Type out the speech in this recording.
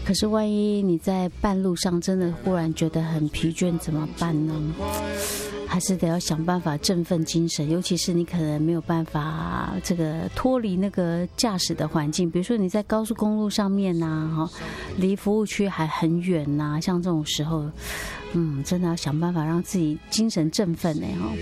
可是万一你在半路上真的忽然觉得很疲倦怎么办呢？还是得要想办法振奋精神，尤其是你可能没有办法这个脱离那个驾驶的环境，比如说你在高速公路上面呐，离服务区还很远呐，像这种时候，真的要想办法让自己精神振奋呢，